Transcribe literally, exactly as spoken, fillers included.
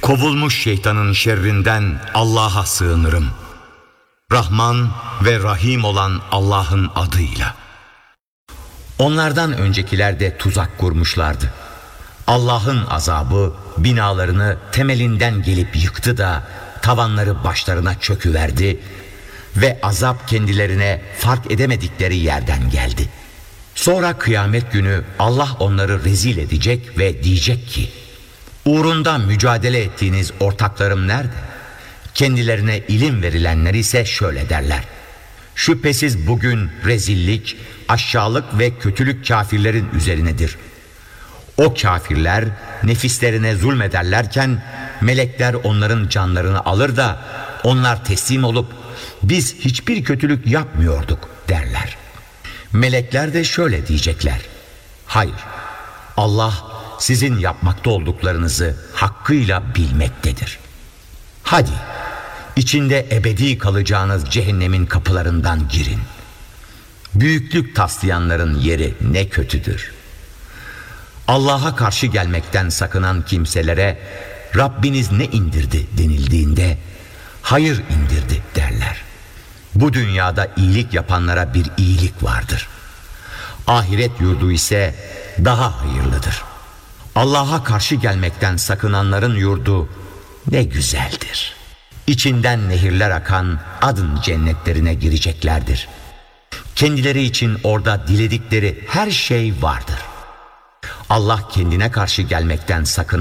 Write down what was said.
Kovulmuş şeytanın şerrinden Allah'a sığınırım. Rahman ve Rahim olan Allah'ın adıyla. Onlardan öncekiler de tuzak kurmuşlardı. Allah'ın azabı binalarını temelinden gelip yıktı da tavanları başlarına çöküverdi ve azap kendilerine fark edemedikleri yerden geldi. Sonra kıyamet günü Allah onları rezil edecek ve diyecek ki: uğrunda mücadele ettiğiniz ortaklarım nerede? Kendilerine ilim verilenler ise şöyle derler: şüphesiz bugün rezillik, aşağılık ve kötülük kafirlerin üzerinedir. O kafirler nefislerine zulmederlerken melekler onların canlarını alır da onlar teslim olup biz hiçbir kötülük yapmıyorduk derler. Melekler de şöyle diyecekler: hayır, Allah sizin yapmakta olduklarınızı hakkıyla bilmektedir. Hadi içinde ebedi kalacağınız cehennemin kapılarından girin. Büyüklük taslayanların yeri ne kötüdür. Allah'a karşı gelmekten sakınan kimselere Rabbiniz ne indirdi denildiğinde hayır indirdi derler. Bu dünyada iyilik yapanlara bir iyilik vardır. Ahiret yurdu ise daha hayırlıdır. Allah'a karşı gelmekten sakınanların yurdu ne güzeldir. İçinden nehirler akan adın cennetlerine gireceklerdir. Kendileri için orada diledikleri her şey vardır. Allah kendine karşı gelmekten sakın